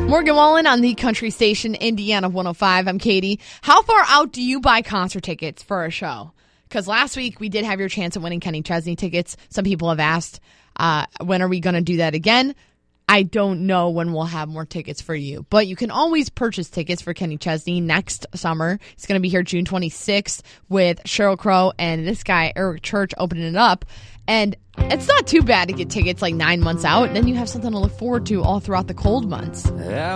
Morgan Wallen on the country station, Indiana 105. I'm Katie. How far out do you buy concert tickets for a show? Because last week we did have your chance at winning Kenny Chesney tickets. Some people have asked, when are we going to do that again? I don't know when we'll have more tickets for you. But you can always purchase tickets for Kenny Chesney next summer. He's going to be here June 26th with Sheryl Crow and this guy, Eric Church, opening it up. And it's not too bad to get tickets like 9 months out. And then you have something to look forward to all throughout the cold months.